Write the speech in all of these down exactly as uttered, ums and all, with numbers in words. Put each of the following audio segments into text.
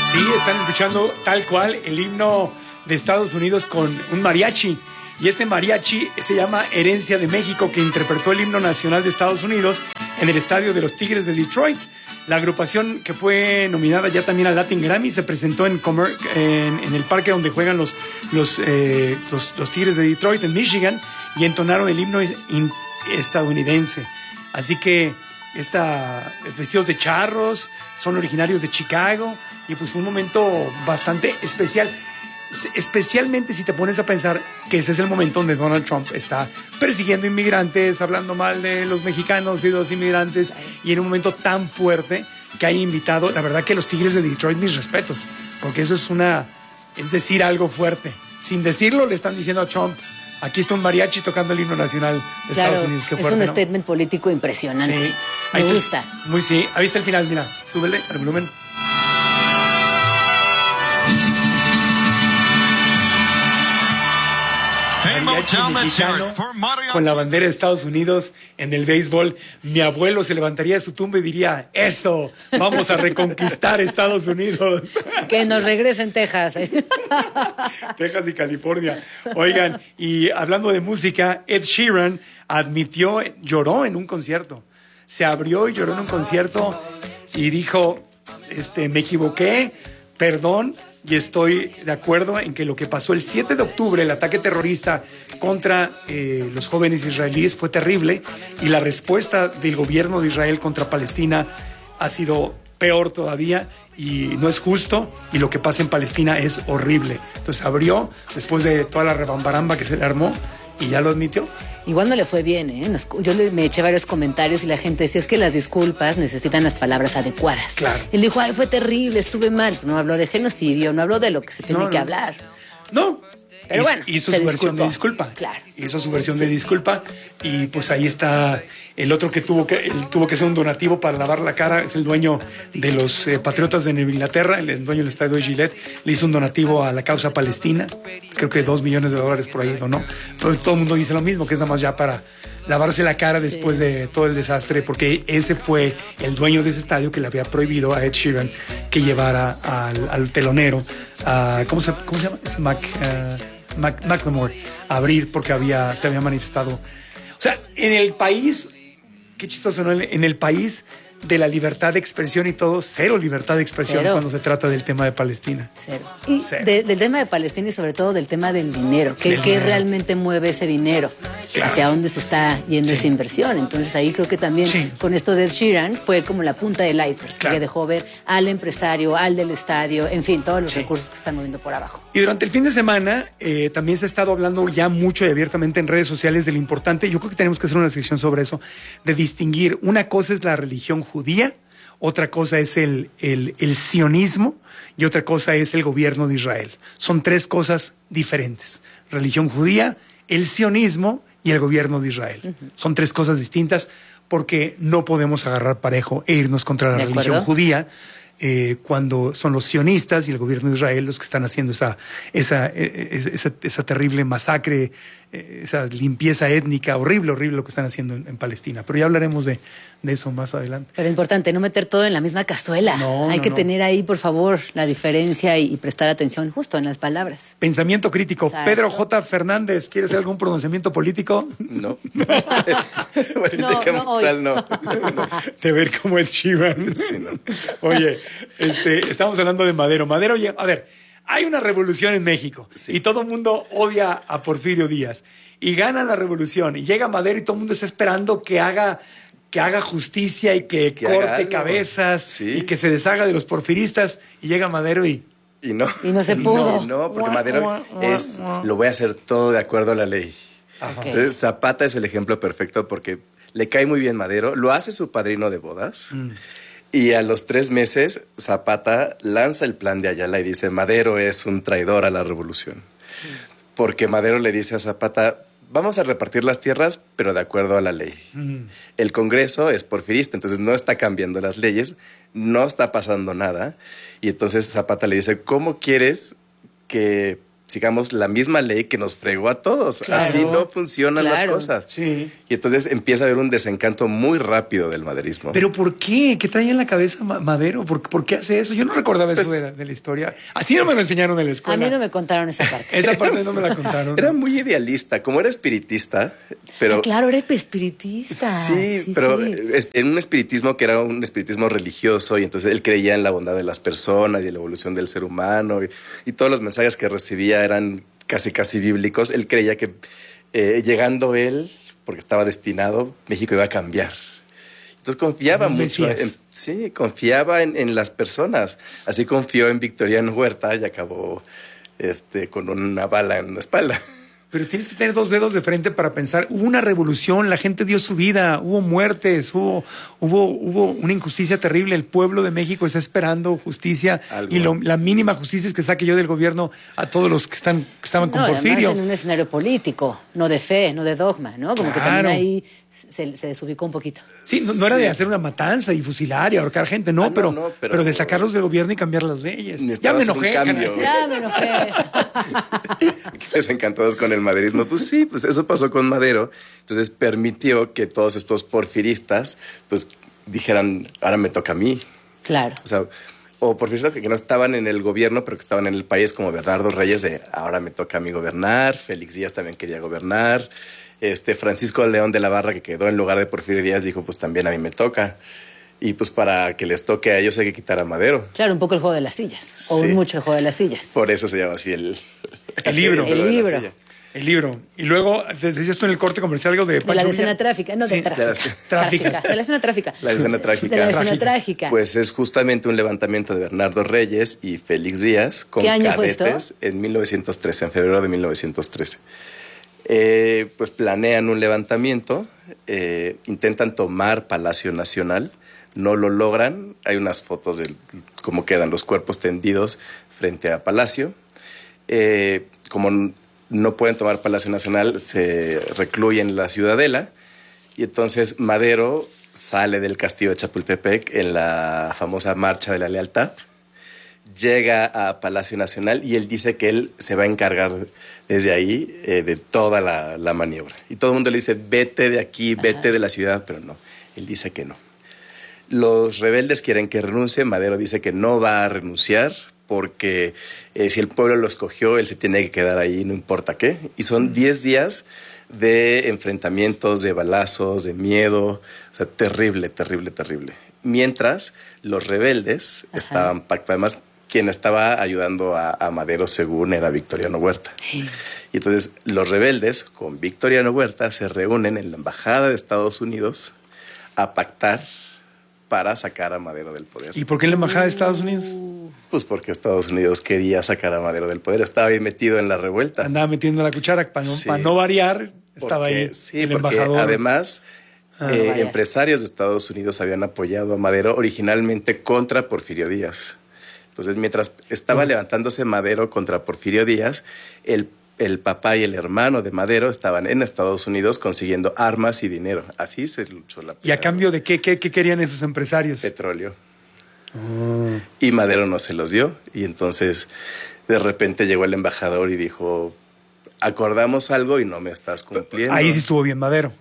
Sí, están escuchando tal cual el himno de Estados Unidos con un mariachi. Y este mariachi se llama Herencia de México, que interpretó el himno nacional de Estados Unidos en el estadio de los Tigres de Detroit. La agrupación, que fue nominada ya también al Latin Grammy, se presentó en, Comer, en, en el parque donde juegan los, los, eh, los, los Tigres de Detroit, en Michigan, y entonaron el himno in, estadounidense. Así que esta, vestidos de charros, son originarios de Chicago, y pues fue un momento bastante especial. Especialmente si te pones a pensar que ese es el momento donde Donald Trump está persiguiendo inmigrantes, hablando mal de los mexicanos y de los inmigrantes, y en un momento tan fuerte que hay invitado, la verdad que los Tigres de Detroit, mis respetos, porque eso es una, es decir algo fuerte. Sin decirlo le están diciendo a Trump, aquí está un mariachi tocando el himno nacional de claro, Estados Unidos. Qué fuerte, es un ¿no? statement político impresionante. Sí, me gusta. El, muy sí, ahí está el final, mira, súbele al volumen. Mariachi mexicano con la bandera de Estados Unidos en el béisbol. Mi abuelo se levantaría de su tumba y diría, eso, vamos a reconquistar Estados Unidos. Que nos regresen Texas. Texas y California. Oigan, y hablando de música, Ed Sheeran admitió, lloró en un concierto. Se abrió y lloró en un concierto y dijo, este, me equivoqué, perdón. Y estoy de acuerdo en que lo que pasó el siete de octubre, el ataque terrorista contra eh, los jóvenes israelíes, fue terrible, y la respuesta del gobierno de Israel contra Palestina ha sido peor todavía, y no es justo, y lo que pasa en Palestina es horrible. Entonces abrió después de toda la rebambaramba que se le armó y ya lo admitió. Igual no le fue bien, ¿eh? Yo le, me eché varios comentarios y la gente decía, es que las disculpas necesitan las palabras adecuadas. Claro. Él dijo, ay, fue terrible, estuve mal. No habló de genocidio, no habló de lo que se tiene no, que no. hablar. No. Pero bueno, hizo su versión de disculpa. Claro. Hizo su versión sí. de disculpa, y pues ahí está el otro que tuvo que él tuvo que hacer un donativo para lavar la cara. Es el dueño de los eh, Patriotas de Nueva Inglaterra, el dueño del estadio de Gillette. Le hizo un donativo a la causa palestina. Creo que dos millones de dólares por ahí donó. Pero todo el mundo dice lo mismo, que es nada más ya para lavarse la cara después sí. de todo el desastre, porque ese fue el dueño de ese estadio que le había prohibido a Ed Sheeran que llevara al, al telonero, a, ¿cómo, se, ¿cómo se llama? Es Mac, uh, Mac, Macklemore, a abrir porque había, se había manifestado. O sea, en el país, qué chistoso, ¿no? En el país de la libertad de expresión y todo, cero libertad de expresión cero. Cuando se trata del tema de Palestina. Cero. Y cero. De, del tema de Palestina y sobre todo del tema del dinero. ¿Qué, del ¿qué dinero. realmente mueve ese dinero? Claro. ¿Hacia dónde se está yendo sí. esa inversión? Entonces ahí creo que también sí. con esto de Ed Sheeran fue como la punta del iceberg, claro. que dejó ver al empresario, al del estadio, en fin, todos los sí. recursos que están moviendo por abajo. Y durante el fin de semana eh, también se ha estado hablando ya mucho y abiertamente en redes sociales de lo importante, yo creo que tenemos que hacer una sección sobre eso, de distinguir, una cosa es la religión judía, otra cosa es el, el, el sionismo, y otra cosa es el gobierno de Israel. Son tres cosas diferentes. Religión judía, el sionismo y el gobierno de Israel. Uh-huh. Son tres cosas distintas, porque no podemos agarrar parejo e irnos contra la religión judía eh, cuando son los sionistas y el gobierno de Israel los que están haciendo esa, esa, esa, esa, esa terrible masacre, esa limpieza étnica horrible, horrible lo que están haciendo en, en Palestina. Pero ya hablaremos de, de eso más adelante. Pero importante, no meter todo en la misma cazuela. No, Hay no, que no. tener ahí, por favor, la diferencia y, y prestar atención justo en las palabras. Pensamiento crítico. Exacto. Pedro J. Fernández, ¿quieres hacer algún pronunciamiento político? No. no, no, tal, no. De ver cómo es Sheeran. Sí, no. Oye, este, estamos hablando de Madero. Madero, a ver, hay una revolución en México sí. y todo el mundo odia a Porfirio Díaz, y gana la revolución y llega Madero y todo el mundo está esperando que haga, que haga justicia y que, que corte cabezas sí. y que se deshaga de los porfiristas, y llega Madero y... Y no. Y no se pudo. No, no, porque Madero es, lo voy a hacer todo de acuerdo a la ley. Okay. Entonces Zapata es el ejemplo perfecto, porque le cae muy bien Madero, lo hace su padrino de bodas. Mm. Y a los tres meses, Zapata lanza el plan de Ayala y dice, Madero es un traidor a la revolución. Porque Madero le dice a Zapata, vamos a repartir las tierras, pero de acuerdo a la ley. Mm. El Congreso es porfirista, entonces no está cambiando las leyes, no está pasando nada. Y entonces Zapata le dice, ¿cómo quieres que sigamos la misma ley que nos fregó a todos. Claro, así no funcionan claro. las cosas. Sí. Y entonces empieza a haber un desencanto muy rápido del maderismo. ¿Pero por qué? ¿Qué trae en la cabeza Madero? ¿Por, ¿por qué hace eso? Yo no recordaba pues, eso de la, de la historia. Así no me lo enseñaron en la escuela. A mí no me contaron esa parte. Esa parte no me la contaron. Era muy idealista, como era espiritista, pero... Ah, claro, era espiritista. Sí, sí pero sí. en un espiritismo que era un espiritismo religioso, y entonces él creía en la bondad de las personas y en la evolución del ser humano, y, y todos los mensajes que recibía eran casi casi bíblicos. Él creía que eh, llegando él, porque estaba destinado, México iba a cambiar. Entonces confiaba no mucho en, sí, confiaba en, en las personas. Así confió en Victoriano Huerta y acabó este, con una bala en la espalda. Pero tienes que tener dos dedos de frente para pensar. Hubo una revolución, la gente dio su vida, hubo muertes, hubo, hubo, hubo una injusticia terrible. El pueblo de México está esperando justicia. Algo. Y lo, la mínima justicia es que saque yo del gobierno a todos los que, están, que estaban con no, Porfirio. Además en un escenario político, no de fe, no de dogma, ¿no? Como claro. que también ahí se, se desubicó un poquito. Sí, no, no era sí. de hacer una matanza y fusilar y ahorcar gente, no, ah, no, pero, no pero, pero de sacarlos del gobierno y cambiar las leyes. Ya me enojé, ya me enojé. Desencantados con el maderismo. Pues sí, pues eso pasó con Madero. Entonces permitió que todos estos porfiristas pues dijeran, ahora me toca a mí. Claro. O sea, o porfiristas que no estaban en el gobierno, pero que estaban en el país, como Bernardo Reyes, de ahora me toca a mí gobernar. Félix Díaz también quería gobernar. Este Francisco León de la Barra, que quedó en lugar de Porfirio Díaz, dijo, pues también a mí me toca. Y pues para que les toque a ellos hay que quitar a Madero. Claro, un poco el juego de las sillas. O sí. mucho el juego de las sillas. Por eso se llama así el... El libro. El libro. El libro. Y luego, decías tú en el corte comercial algo de... De la escena trágica. No, sí, de trágica. Trágica. De la escena trágica. La escena trágica. De la escena trágica. Pues es justamente un levantamiento de Bernardo Reyes y Félix Díaz con ¿Qué año cadetes fue esto? En mil novecientos trece, en febrero de mil novecientos trece. Eh, pues planean un levantamiento, eh, intentan tomar Palacio Nacional, no lo logran. Hay unas fotos de cómo quedan los cuerpos tendidos frente a Palacio. Eh, como no pueden tomar Palacio Nacional, se recluyen en la Ciudadela, y entonces Madero sale del castillo de Chapultepec en la famosa Marcha de la Lealtad, llega a Palacio Nacional y él dice que él se va a encargar desde ahí eh, de toda la, la maniobra. Y todo el mundo le dice, vete de aquí, vete Ajá. de la ciudad, pero no, él dice que no. Los rebeldes quieren que renuncie, Madero dice que no va a renunciar, porque eh, si el pueblo lo escogió, él se tiene que quedar ahí, no importa qué. Y son diez días de enfrentamientos, de balazos, de miedo, o sea, terrible, terrible, terrible. Mientras los rebeldes Ajá. estaban pactados, además, quien estaba ayudando a, a Madero, según era Victoriano Huerta. Sí. Y entonces los rebeldes, con Victoriano Huerta, se reúnen en la Embajada de Estados Unidos a pactar para sacar a Madero del poder. ¿Y por qué en la Embajada de Estados Unidos? Pues porque Estados Unidos quería sacar a Madero del poder. Estaba ahí metido en la revuelta. Andaba metiendo la cuchara para no, sí. para no variar. Estaba porque, ahí sí, el porque embajador. Además, ah, eh, empresarios de Estados Unidos habían apoyado a Madero originalmente contra Porfirio Díaz. Entonces, mientras estaba uh. levantándose Madero contra Porfirio Díaz, el El papá y el hermano de Madero estaban en Estados Unidos consiguiendo armas y dinero. Así se luchó la pelea. ¿Y a cambio de qué? ¿Qué, qué querían esos empresarios? Petróleo. Oh. Y Madero no se los dio. Y entonces, de repente llegó el embajador y dijo, acordamos algo y no me estás cumpliendo. Ahí sí estuvo bien Madero.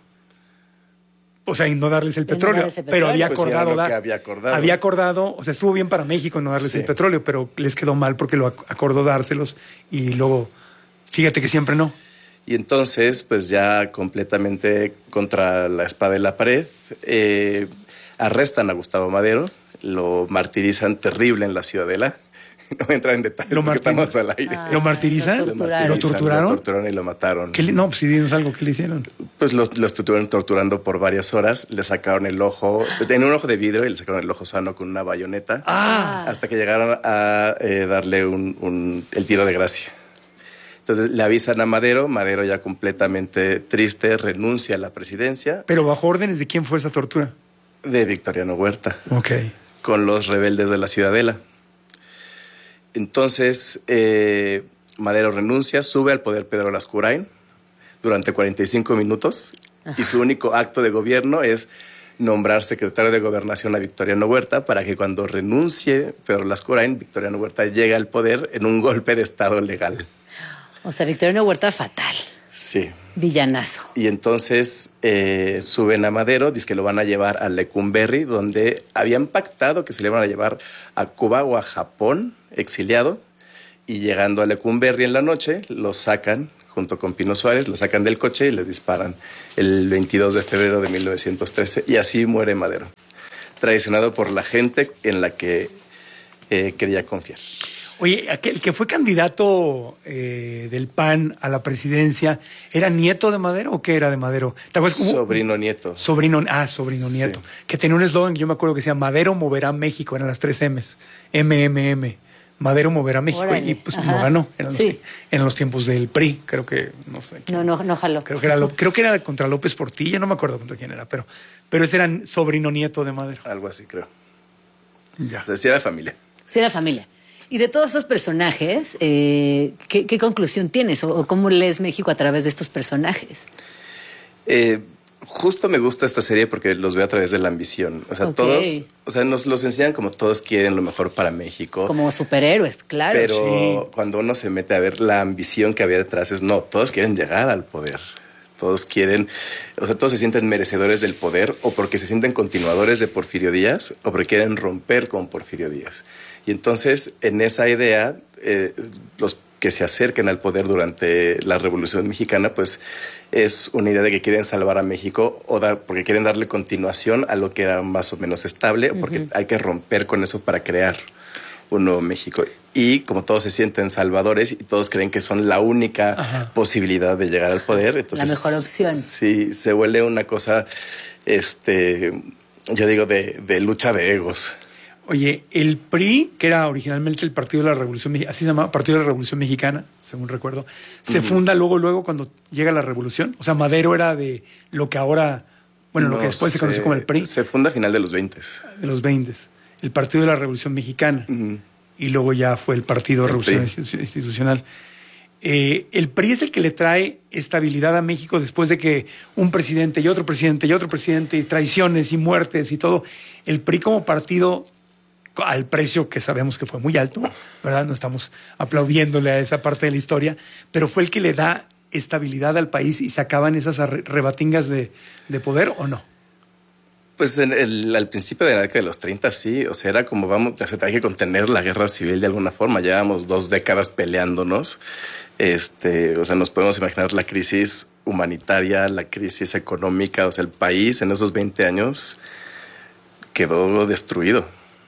O sea, y no darles el petróleo, el petróleo. Pero había pues acordado, dar, había acordado. Había acordado, o sea, estuvo bien para México no darles sí. el petróleo, pero les quedó mal porque lo acordó dárselos y luego... Fíjate que siempre no. Y entonces, pues ya completamente contra la espada y la pared, eh, arrestan a Gustavo Madero, lo martirizan terrible en la Ciudadela. No voy a entrar en detalle porque estamos al aire. Ah, ¿Lo martirizan? Lo torturaron. ¿Lo torturaron? Lo torturaron y lo mataron. ¿Qué le, no, pues si dinos algo, ¿qué le hicieron? Pues lo, lo estuvieron torturando por varias horas. Le sacaron el ojo, tenía un ojo de vidrio y le sacaron el ojo sano con una bayoneta. Ah. Hasta que llegaron a eh, darle un, un, el tiro de gracia. Entonces le avisan a Madero, Madero ya completamente triste, renuncia a la presidencia. ¿Pero bajo órdenes de quién fue esa tortura? De Victoriano Huerta. Ok. Con los rebeldes de la Ciudadela. Entonces, eh, Madero renuncia, sube al poder Pedro Lascurain durante cuarenta y cinco minutos. Ajá. Y su único acto de gobierno es nombrar secretario de Gobernación a Victoriano Huerta para que cuando renuncie Pedro Lascurain, Victoriano Huerta llegue al poder en un golpe de Estado legal. O sea, Victoriano Huerta fatal. Sí. Villanazo. Y entonces eh, suben a Madero, dicen que lo van a llevar a Lecumberri, donde habían pactado que se le iban a llevar a Cuba o a Japón, exiliado, y llegando a Lecumberri en la noche, lo sacan junto con Pino Suárez, lo sacan del coche y les disparan el veintidós de febrero de mil novecientos trece, y así muere Madero, traicionado por la gente en la que eh, quería confiar. Oye, aquel que fue candidato eh, del P A N a la presidencia, ¿era nieto de Madero o qué era de Madero? ¿Te acuerdas cómo? Sobrino nieto. Sobrino, ah, sobrino nieto. Sí. Que tenía un eslogan, yo me acuerdo que decía, Madero moverá México, eran las tres M's, M M M. Madero moverá México. Órale. Y pues Ajá. no ganó. Eran, sí. los, eran los tiempos del P R I, creo que, no sé. No, no, no jaló. Creo que, era, creo que era contra López Portilla, no me acuerdo contra quién era, pero, pero ese era sobrino nieto de Madero. Algo así, creo. Ya. O sea, sí era familia. Sí era familia. Y de todos esos personajes, eh, ¿qué, ¿qué conclusión tienes? ¿O, o cómo lees México a través de estos personajes? Eh, justo me gusta esta serie porque los veo a través de la ambición. O sea, okay. todos, o sea, nos los enseñan como todos quieren lo mejor para México. Como superhéroes, claro. Pero sí. cuando uno se mete a ver la ambición que había detrás, es no, todos quieren llegar al poder. Todos quieren, o sea, todos se sienten merecedores del poder o porque se sienten continuadores de Porfirio Díaz o porque quieren romper con Porfirio Díaz. Y entonces, en esa idea, eh, los que se acerquen al poder durante la Revolución Mexicana, pues es una idea de que quieren salvar a México o dar, porque quieren darle continuación a lo que era más o menos estable, uh-huh. porque hay que romper con eso para crear un nuevo México. Y como todos se sienten salvadores y todos creen que son la única Ajá. posibilidad de llegar al poder, entonces la mejor opción. Sí, se vuelve una cosa, este, yo digo, de, de lucha de egos. Oye, el P R I, que era originalmente el Partido de la Revolución Mexicana, así se llamaba, Partido de la Revolución Mexicana, según recuerdo, se uh-huh. funda luego, luego cuando llega la Revolución. O sea, Madero era de lo que ahora, bueno, no, lo que después se, se conoció como el P R I. Se funda a final de los veintes. De los veintes. El Partido de la Revolución Mexicana. Uh-huh. Y luego ya fue el Partido de Revolución Institucional. Eh, el P R I es el que le trae estabilidad a México después de que un presidente y otro presidente y otro presidente y traiciones y muertes y todo. El P R I como partido, al precio que sabemos que fue muy alto, ¿verdad? No estamos aplaudiéndole a esa parte de la historia, pero fue el que le da estabilidad al país y se acaban esas rebatingas de, de poder, ¿o no? Pues en el, al principio de la década de los treinta, sí. O sea, era como, vamos, se tenía que contener la guerra civil de alguna forma. Llevábamos dos décadas peleándonos. Este, o sea, nos podemos imaginar la crisis humanitaria, la crisis económica. O sea, el país en esos veinte años quedó destruido.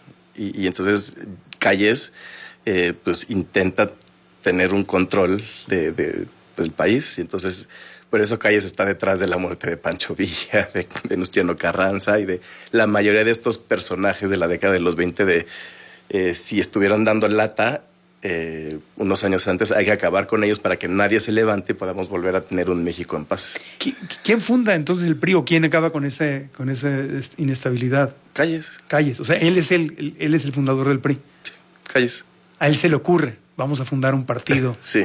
Y, y entonces Calles, eh, pues, intenta tener un control de, de, del país. Y entonces... Por eso Calles está detrás de la muerte de Pancho Villa, de Venustiano Carranza y de la mayoría de estos personajes de la década de los veinte de eh, si estuvieran dando lata eh, unos años antes, hay que acabar con ellos para que nadie se levante y podamos volver a tener un México en paz. ¿Quién funda entonces el P R I o quién acaba con ese con esa inestabilidad? Calles. Calles, o sea, él es el, él es el fundador del P R I. Sí, Calles. A él se le ocurre, vamos a fundar un partido. Sí.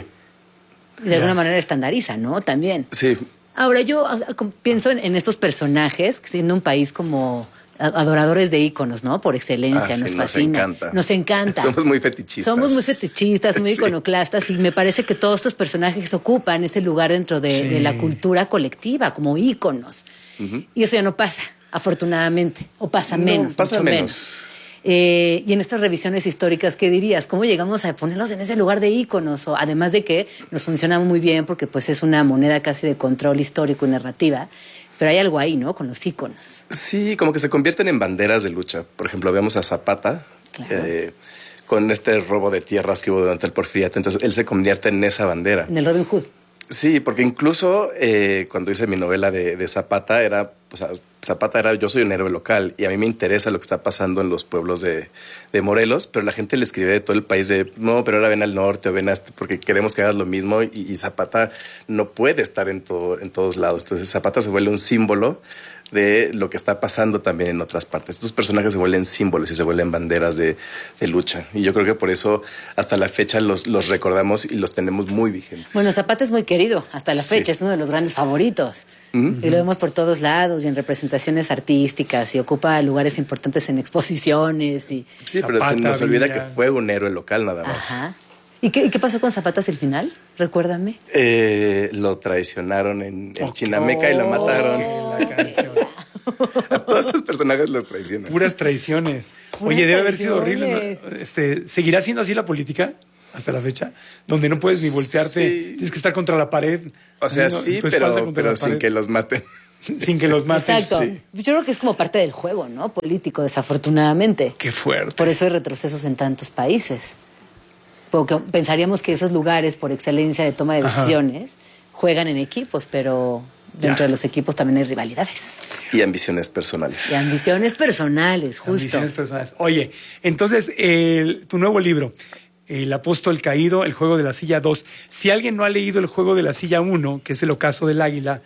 De alguna manera estandariza, ¿no? También. Sí. Ahora, yo o sea, pienso en, en estos personajes, siendo un país como adoradores de íconos, ¿no? Por excelencia, ah, nos sí, fascina. Nos encanta. Nos encanta. Somos muy fetichistas. Somos muy fetichistas, muy sí. iconoclastas, y me parece que todos estos personajes ocupan ese lugar dentro de, sí. de la cultura colectiva, como íconos. Uh-huh. Y eso ya no pasa, afortunadamente, o pasa no, menos, pasa mucho menos. menos. Eh, y en estas revisiones históricas, ¿qué dirías? ¿Cómo llegamos a ponerlos en ese lugar de íconos? O, además de que nos funciona muy bien porque pues es una moneda casi de control histórico y narrativa, pero hay algo ahí, ¿no? Con los íconos. Sí, como que se convierten en banderas de lucha. Por ejemplo, vemos a Zapata claro. eh, con este robo de tierras que hubo durante el Porfiriato. Entonces él se convierte en esa bandera. En el Robin Hood. Sí, porque incluso eh, cuando hice mi novela de, de Zapata, era, o sea, Zapata era, yo soy un héroe local y a mí me interesa lo que está pasando en los pueblos de, de Morelos, pero la gente le escribe de todo el país de, no, pero ahora ven al norte o ven a este, porque queremos que hagas lo mismo y, y Zapata no puede estar en, todo, en todos lados. Entonces Zapata se vuelve un símbolo de lo que está pasando también en otras partes. Estos personajes se vuelven símbolos y se vuelven banderas de, de lucha. Y yo creo que por eso hasta la fecha los, los recordamos y los tenemos muy vigentes. Bueno, Zapata es muy querido hasta la fecha, sí. Es uno de los grandes favoritos. Uh-huh. Y lo vemos por todos lados y en representaciones artísticas y ocupa lugares importantes en exposiciones. Y... Sí, Zapata, pero se nos olvida Villa. Que fue un héroe local nada más. Ajá. ¿Y qué, ¿Y qué pasó con Zapata hacia el final? Recuérdame. Eh, lo traicionaron en, en oh, Chinameca oh, y lo mataron. Oh, la canción. A todos estos personajes los traicionan. Puras traiciones. Puras Oye, debe haber sido horrible, ¿no? Este, ¿seguirá siendo así la política hasta la fecha? Donde no puedes ni voltearte, sí. Tienes que estar contra la pared. O sea, sí, pero, pero sin que los maten. Sin que los maten. Exacto. Sí. Yo creo que es como parte del juego, ¿no? Político, desafortunadamente. Qué fuerte. Por eso hay retrocesos en tantos países. Porque pensaríamos que esos lugares, por excelencia de toma de decisiones, Ajá. juegan en equipos, pero dentro ya. de los equipos también hay rivalidades. Y ambiciones personales. Y ambiciones personales, justo. Ambiciones personales. Oye, entonces, el, tu nuevo libro, El Apóstol Caído, El Juego de la Silla dos. Si alguien no ha leído El Juego de la Silla uno, que es El Ocaso del Águila,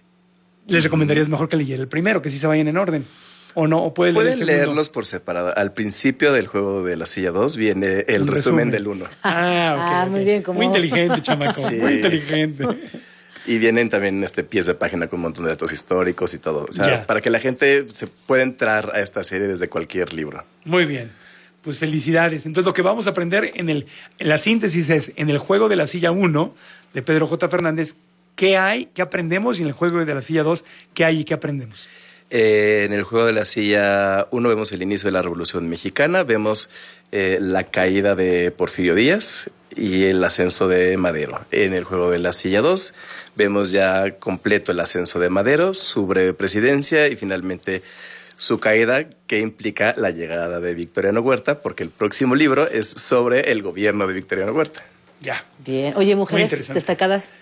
les recomendarías mejor que leyera el primero, que sí se vayan en orden. ¿O no? ¿O pueden leer leerlos por separado. Al principio del Juego de la Silla dos viene el, el resumen, resumen del uno. Ah, ok. Ah, okay. Muy bien. ¿Cómo? Muy inteligente, chamaco. Sí. Muy inteligente. Y vienen también este pies de página con un montón de datos históricos y todo. O sea, yeah. para que la gente se pueda entrar a esta serie desde cualquier libro. Muy bien. Pues felicidades. Entonces lo que vamos a aprender en, el, en la síntesis es, en El Juego de la Silla uno de Pedro J. Fernández, ¿qué hay? ¿Qué aprendemos? Y en El Juego de la Silla dos, ¿qué hay y qué aprendemos? Eh, en El Juego de la Silla uno vemos el inicio de la Revolución Mexicana, vemos eh, la caída de Porfirio Díaz y el ascenso de Madero. En El Juego de la Silla dos vemos ya completo el ascenso de Madero, su breve presidencia y finalmente su caída, que implica la llegada de Victoriano Huerta, porque el próximo libro es sobre el gobierno de Victoriano Huerta. Ya. Bien. Oye, mujeres destacadas.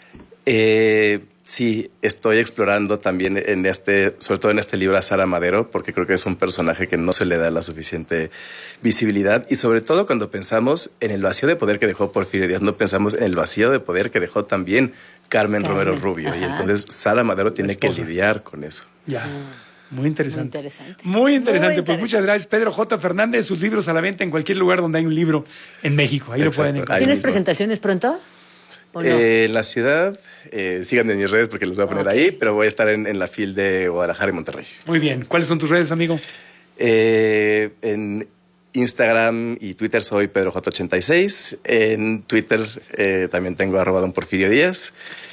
Eh, sí, estoy explorando también en este, sobre todo en este libro, a Sara Madero, porque creo que es un personaje que no se le da la suficiente visibilidad, y sobre todo cuando pensamos en el vacío de poder que dejó Porfirio Díaz, no pensamos en el vacío de poder que dejó también Carmen, Carmen. Romero Rubio. Ajá. Y entonces Sara Madero tiene que lidiar con eso. Ya. Muy interesante. Muy interesante. Muy interesante. Muy Muy pues interesante. Muchas gracias, Pedro J. Fernández. Sus libros a la venta en cualquier lugar donde hay un libro en México. Ahí Exacto. lo pueden encontrar. ¿Tienes presentaciones pronto? No? Eh, en la ciudad, eh, síganme en mis redes porque los voy a poner okay. ahí, pero voy a estar en, en la FIL de Guadalajara y Monterrey. Muy bien. ¿Cuáles son tus redes, amigo? Eh, en Instagram y Twitter soy Pedro J ochenta y seis. En Twitter eh, también tengo arroba don Porfirio Díaz.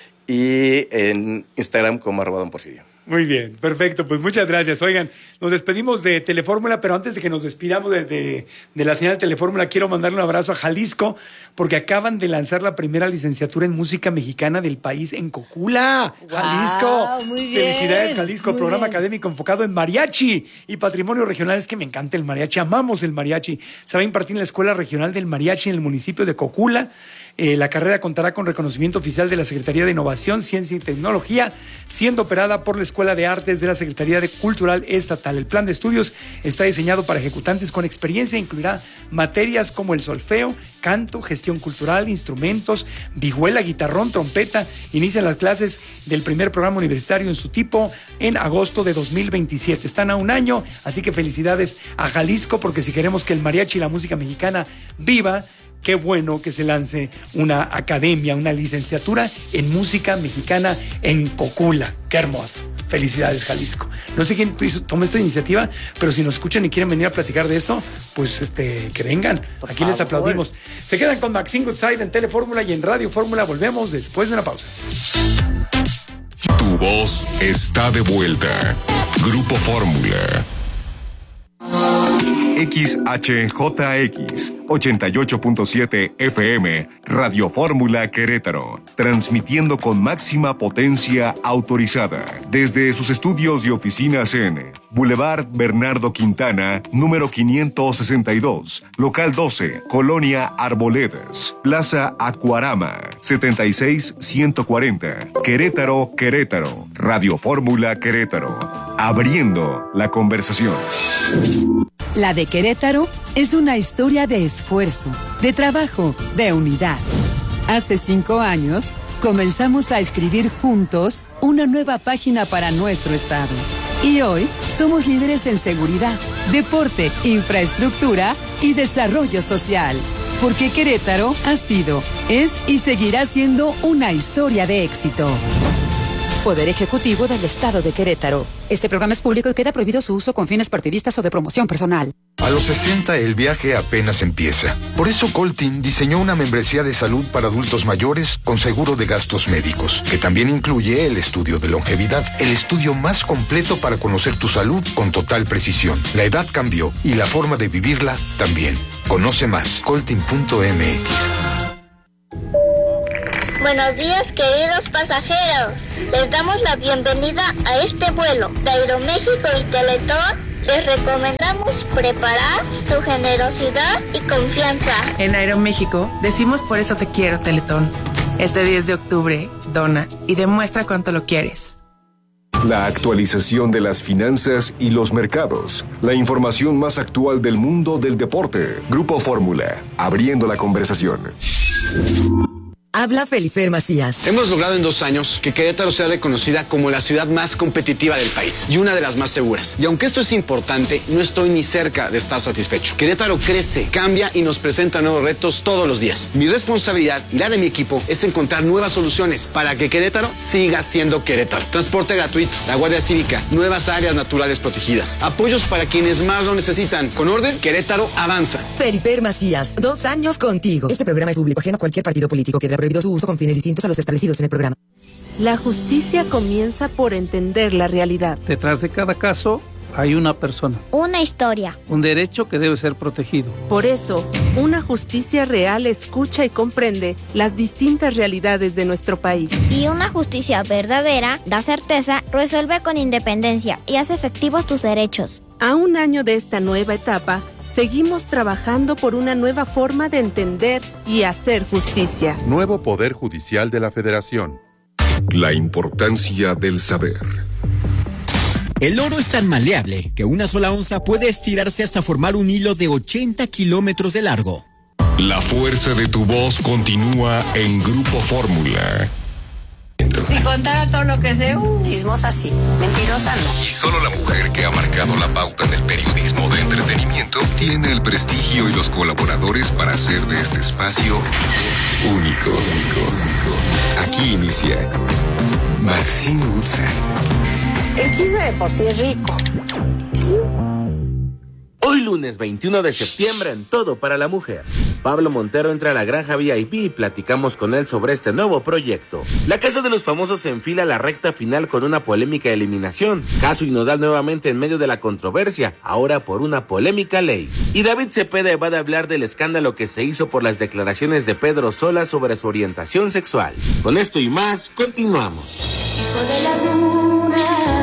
Y en Instagram como arroba don Porfirio. Muy bien, perfecto, pues muchas gracias. Oigan, nos despedimos de Telefórmula, pero antes de que nos despidamos de, de, de la señal Telefórmula, quiero mandarle un abrazo a Jalisco, porque acaban de lanzar la primera licenciatura en música mexicana del país en Cocula, Jalisco. Wow, muy bien, felicidades, Jalisco, muy programa bien. académico enfocado en mariachi y patrimonio regional. Es que me encanta el mariachi, amamos el mariachi. Se va a impartir en la Escuela Regional del Mariachi en el municipio de Cocula. Eh, la carrera contará con reconocimiento oficial de la Secretaría de Innovación, Ciencia y Tecnología, siendo operada por la Escuela de Artes de la Secretaría de Cultural Estatal. El plan de estudios está diseñado para ejecutantes con experiencia e incluirá materias como el solfeo, canto, gestión cultural, instrumentos, vihuela, guitarrón, trompeta. Inician las clases del primer programa universitario en su tipo en agosto de dos mil veintisiete. Están a un año, así que felicidades a Jalisco, porque si queremos que el mariachi y la música mexicana viva, qué bueno que se lance una academia, una licenciatura en música mexicana en Cocula. Qué hermoso. Felicidades, Jalisco. No sé quién hizo, tomó esta iniciativa, pero si nos escuchan y quieren venir a platicar de esto, pues este, que vengan. Por Aquí favor. Les aplaudimos. Se quedan con Maxine Goodside en Telefórmula y en Radio Fórmula. Volvemos después de una pausa. Tu voz está de vuelta. Grupo Fórmula. X H J X ochenta y ocho punto siete F M, Radio Fórmula Querétaro, transmitiendo con máxima potencia autorizada desde sus estudios y oficinas en Boulevard Bernardo Quintana, número quinientos sesenta y dos, local doce, Colonia Arboledas, Plaza Acuarama, setenta y seis ciento cuarenta, Querétaro, Querétaro, Radio Fórmula Querétaro, abriendo la conversación. La de Querétaro es una historia de esfuerzo, de trabajo, de unidad. Hace cinco años, comenzamos a escribir juntos una nueva página para nuestro estado. Y hoy somos líderes en seguridad, deporte, infraestructura y desarrollo social. Porque Querétaro ha sido, es y seguirá siendo una historia de éxito. Poder Ejecutivo del Estado de Querétaro. Este programa es público y queda prohibido su uso con fines partidistas o de promoción personal. A los sesenta el viaje apenas empieza. Por eso Coltin diseñó una membresía de salud para adultos mayores con seguro de gastos médicos, que también incluye el estudio de longevidad, el estudio más completo para conocer tu salud con total precisión. La edad cambió y la forma de vivirla también. Conoce más, coltin punto m x. Buenos días, queridos pasajeros. Les damos la bienvenida a este vuelo de Aeroméxico y Teletón. Les recomendamos preparar su generosidad y confianza. En Aeroméxico decimos por eso te quiero, Teletón. Este diez de octubre, dona y demuestra cuánto lo quieres. La actualización de las finanzas y los mercados. La información más actual del mundo del deporte. Grupo Fórmula, abriendo la conversación. Habla Felifer Macías. Hemos logrado en dos años que Querétaro sea reconocida como la ciudad más competitiva del país y una de las más seguras. Y aunque esto es importante, no estoy ni cerca de estar satisfecho. Querétaro crece, cambia y nos presenta nuevos retos todos los días. Mi responsabilidad y la de mi equipo es encontrar nuevas soluciones para que Querétaro siga siendo Querétaro. Transporte gratuito, la Guardia Cívica, nuevas áreas naturales protegidas, apoyos para quienes más lo necesitan. Con orden, Querétaro avanza. Felifer Macías, dos años contigo. Este programa es público, ajeno a cualquier partido político que dé prohibido su uso con fines distintos a los establecidos en el programa. La justicia comienza por entender la realidad. Detrás de cada caso hay una persona. Una historia. Un derecho que debe ser protegido. Por eso, una justicia real escucha y comprende las distintas realidades de nuestro país. Y una justicia verdadera da certeza, resuelve con independencia y hace efectivos tus derechos. A un año de esta nueva etapa, seguimos trabajando por una nueva forma de entender y hacer justicia. Nuevo Poder Judicial de la Federación. La importancia del saber. El oro es tan maleable que una sola onza puede estirarse hasta formar un hilo de ochenta kilómetros de largo. La fuerza de tu voz continúa en Grupo Fórmula. Si contara todo lo que sé, uh, chismosa sí, mentirosa no. Y solo la mujer que ha marcado la pauta en el periodismo de entretenimiento tiene el prestigio y los colaboradores para hacer de este espacio único. Aquí inicia Maxine Woodside. El chisme de por sí es rico. Hoy lunes veintiuno de septiembre en Todo para la Mujer. Pablo Montero entra a la granja V I P y platicamos con él sobre este nuevo proyecto. La Casa de los Famosos se enfila a la recta final con una polémica eliminación. Caso y Nodal nuevamente en medio de la controversia, ahora por una polémica ley. Y David Cepeda va a hablar del escándalo que se hizo por las declaraciones de Pedro Sola sobre su orientación sexual. Con esto y más, continuamos. Hijo de la luna.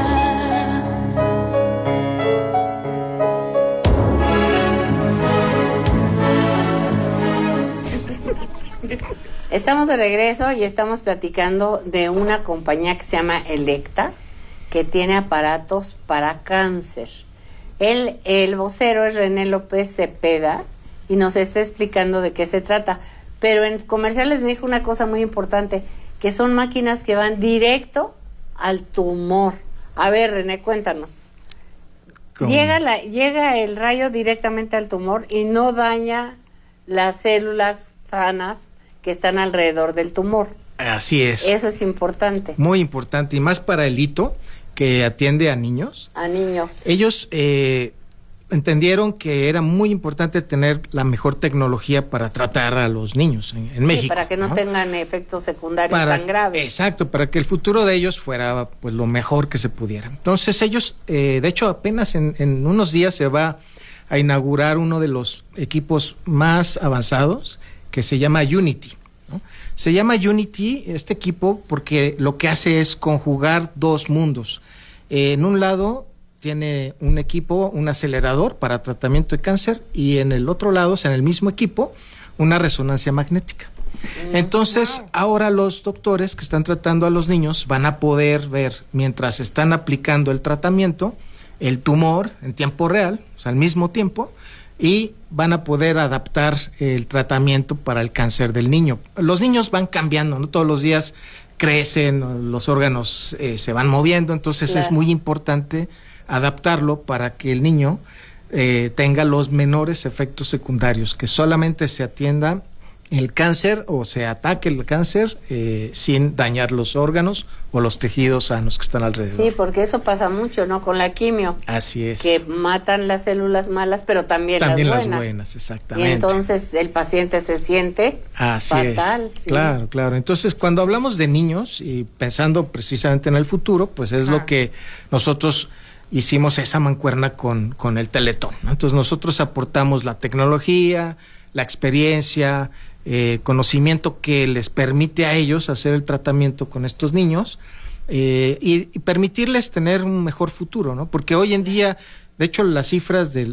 Estamos de regreso y estamos platicando de una compañía que se llama Electa, que tiene aparatos para cáncer. El, el vocero es René López Cepeda y nos está explicando de qué se trata. Pero en comerciales me dijo una cosa muy importante, que son máquinas que van directo al tumor. A ver, René, cuéntanos. Llega, la, llega el rayo directamente al tumor y no daña las células sanas que están alrededor del tumor. Así es. Eso es importante. Muy importante, y más para el hito, que atiende a niños. A niños. Ellos eh, entendieron que era muy importante tener la mejor tecnología para tratar a los niños en, en sí, México. Para que no, ¿no? tengan efectos secundarios para, tan graves. Exacto, para que el futuro de ellos fuera pues lo mejor que se pudiera. Entonces ellos, eh, de hecho apenas en, en unos días se va a inaugurar uno de los equipos más avanzados, que se llama Unity, ¿no? Se llama Unity este equipo porque lo que hace es conjugar dos mundos. Eh, en un lado tiene un equipo, un acelerador para tratamiento de cáncer, y en el otro lado, o sea, en el mismo equipo, una resonancia magnética. Entonces, ahora los doctores que están tratando a los niños van a poder ver, mientras están aplicando el tratamiento, el tumor en tiempo real, o sea, al mismo tiempo, y van a poder adaptar el tratamiento para el cáncer del niño. Los niños van cambiando, ¿no? Todos los días crecen, los órganos eh, se van moviendo, entonces claro, es muy importante adaptarlo para que el niño eh, tenga los menores efectos secundarios, que solamente se atienda el cáncer o se ataque el cáncer eh, sin dañar los órganos o los tejidos sanos que están alrededor. Sí, porque eso pasa mucho, ¿no? Con la quimio. Así es. Que matan las células malas, pero también, también las buenas. También las buenas, exactamente. Y entonces el paciente se siente Así fatal. Es. Sí. Claro, claro. Entonces, cuando hablamos de niños y pensando precisamente en el futuro, pues es ah. lo que nosotros hicimos esa mancuerna con, con el Teletón, ¿no? Entonces nosotros aportamos la tecnología, la experiencia, eh, conocimiento que les permite a ellos hacer el tratamiento con estos niños eh, y, y permitirles tener un mejor futuro, ¿no? Porque hoy en día, de hecho, las cifras del